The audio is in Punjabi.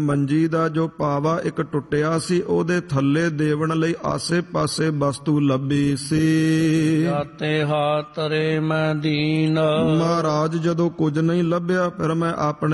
ਮੰਜੀ ਦਾ ਜੋ ਪਾਵਾ ਇੱਕ ਟੁੱਟਿਆ ਸੀ, ਉਹਦੇ ਥੱਲੇ ਦੇਵਣ ਲਈ ਆਸੇ ਪਾਸੇ ਵਸਤੂ ਲੱਭੀ ਸੀ। ਜਾਤੇ ਹਾਥ ਰੇ ਮੈਂ ਦੀਨ। ਮਹਾਰਾਜ ਜਦੋਂ ਕੁਝ ਨਹੀਂ ਲੱਭਿਆ, ਫਿਰ ਮੈਂ ਆਪਣੇ